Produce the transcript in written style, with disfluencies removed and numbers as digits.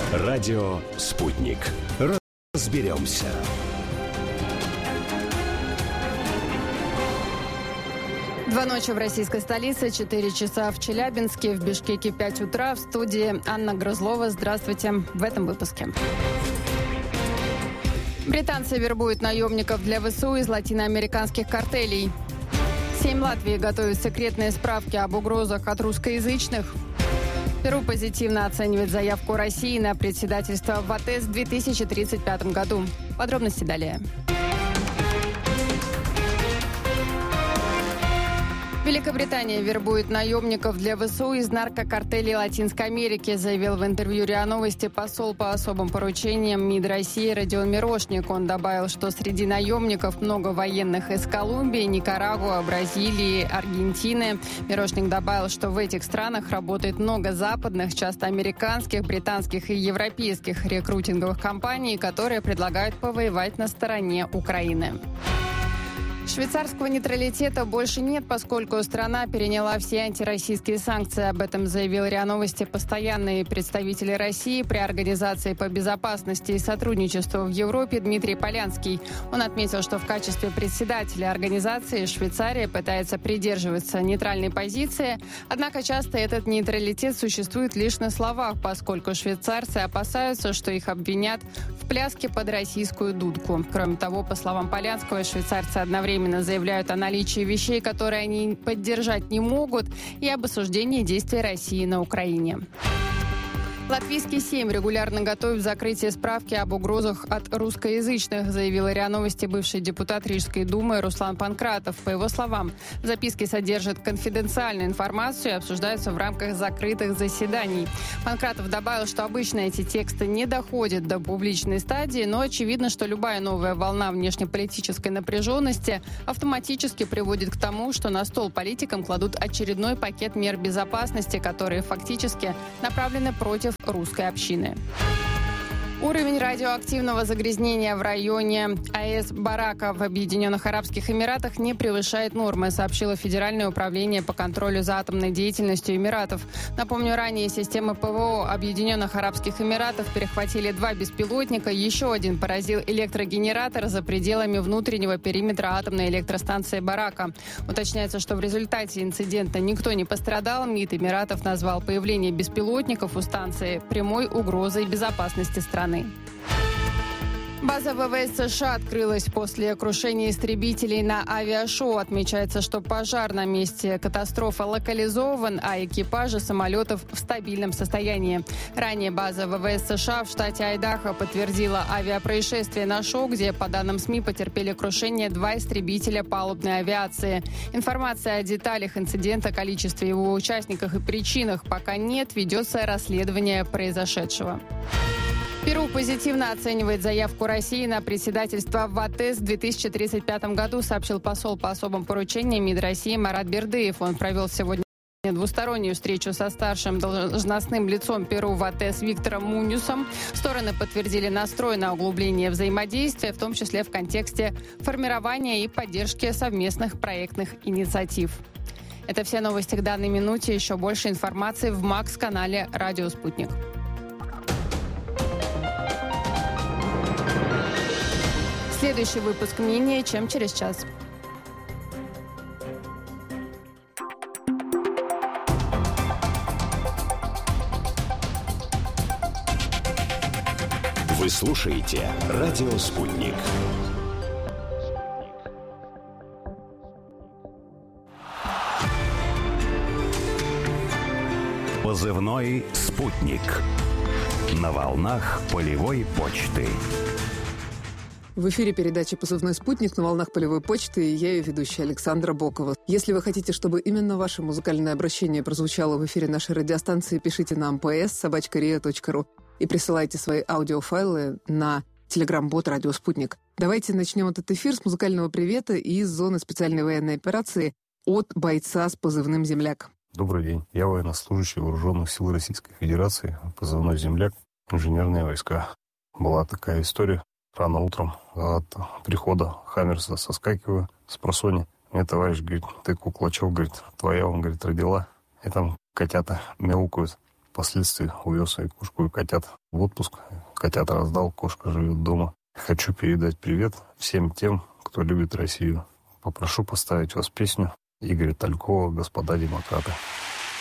Радио «Спутник». Разберемся. Два ночи в российской столице, 4 часа в Челябинске, в Бишкеке 5 утра. В студии Анна Грызлова. Здравствуйте в этом выпуске. Британцы вербуют наемников для ВСУ из латиноамериканских картелей. Сейм Латвии готовит секретные справки об угрозах от русскоязычных. Перу позитивно оценивает заявку России на председательство в АТЭС в 2035 году. Подробности далее. Великобритания вербует наемников для ВСУ из наркокартелей Латинской Америки, заявил в интервью РИА Новости посол по особым поручениям МИД России Родион Мирошник. Он добавил, что среди наемников много военных из Колумбии, Никарагуа, Бразилии, Аргентины. Мирошник добавил, что в этих странах работает много западных, часто американских, британских и европейских рекрутинговых компаний, которые предлагают повоевать на стороне Украины. Швейцарского нейтралитета больше нет, поскольку страна переняла все антироссийские санкции. Об этом заявил РИА Новости постоянный представитель России при Организации по безопасности и сотрудничеству в Европе Дмитрий Полянский. Он отметил, что в качестве председателя организации Швейцария пытается придерживаться нейтральной позиции. Однако часто этот нейтралитет существует лишь на словах, поскольку швейцарцы опасаются, что их обвинят в пляске под российскую дудку. Кроме того, по словам Полянского, швейцарцы одновременно заявляют о наличии вещей, которые они поддержать не могут, и об осуждении действий России на Украине. Латвийский Сейм регулярно готовит закрытие справки об угрозах от русскоязычных, заявил РИА Новости бывший депутат Рижской думы Руслан Панкратов. По его словам, записки содержат конфиденциальную информацию и обсуждаются в рамках закрытых заседаний. Панкратов добавил, что обычно эти тексты не доходят до публичной стадии, но очевидно, что любая новая волна внешнеполитической напряженности автоматически приводит к тому, что на стол политикам кладут очередной пакет мер безопасности, которые фактически направлены против русской общины. Уровень радиоактивного загрязнения в районе АЭС Барака в Объединенных Арабских Эмиратах не превышает нормы, сообщило Федеральное управление по контролю за атомной деятельностью Эмиратов. Напомню, ранее системы ПВО Объединенных Арабских Эмиратов перехватили 2 беспилотника, еще один поразил электрогенератор за пределами внутреннего периметра атомной электростанции Барака. Уточняется, что в результате инцидента никто не пострадал. МИД Эмиратов назвал появление беспилотников у станции прямой угрозой безопасности страны. База ВВС США открылась после крушения истребителей на авиашоу. Отмечается, что пожар на месте катастрофы локализован, а экипажи самолетов в стабильном состоянии. Ранее база ВВС США в штате Айдахо подтвердила авиапроисшествие на шоу, где, по данным СМИ, потерпели крушение 2 истребителя палубной авиации. Информация о деталях инцидента, количестве его участников и причинах пока нет. Ведется расследование произошедшего. Перу позитивно оценивает заявку России на председательство в АТЭС в 2035 году, сообщил посол по особым поручениям МИД России Марат Бердыев. Он провел сегодня двустороннюю встречу со старшим должностным лицом Перу в АТЭС Виктором Муньюсом. Стороны подтвердили настрой на углубление взаимодействия, в том числе в контексте формирования и поддержки совместных проектных инициатив. Это все новости к данной минуте. Еще больше информации в МАКС-канале «Радио Спутник». Следующий выпуск менее чем через час. Вы слушаете «Радио Спутник». Позывной «Спутник». На волнах полевой почты. В эфире передача «Позывной спутник» на волнах полевой почты, и я ее ведущая Александра Бокова. Если вы хотите, чтобы именно ваше музыкальное обращение прозвучало в эфире нашей радиостанции, пишите нам ps@ria.ru и присылайте свои аудиофайлы на телеграм-бот «Радио Спутник». Давайте начнем этот эфир с музыкального привета из зоны специальной военной операции от бойца с позывным «Земляк». Добрый день. Я военнослужащий Вооруженных сил Российской Федерации, позывной «Земляк», инженерные войска. Была такая история. Рано утром от прихода Хаммерса соскакиваю с просони. Мне товарищ говорит: ты кукла, чё, говорит, твоя, он, говорит, родила. И там котята мяукают. впоследствии увез и кошку, и котят в отпуск. Котят раздал, кошка живет дома. Хочу передать привет всем тем, кто любит Россию. Попрошу поставить вас песню Игоря Талькова «Господа демократы».